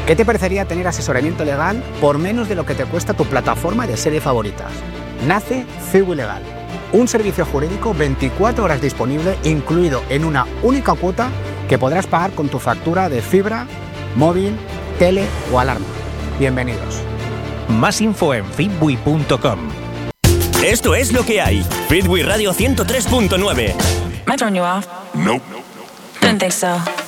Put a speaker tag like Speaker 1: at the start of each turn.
Speaker 1: ¿Qué te parecería tener asesoramiento legal por menos de lo que te cuesta tu plataforma de serie favoritas? Nace Ciwi Legal, un servicio jurídico 24 horas disponible, incluido en una única cuota que podrás pagar con tu factura de fibra, móvil, tele o alarma. Bienvenidos.
Speaker 2: Más info en fitwi.com.
Speaker 3: Esto es lo que hay. Fitwi Radio 103.9.
Speaker 4: Am I throwing you off?
Speaker 3: Nope.
Speaker 4: Didn't think so.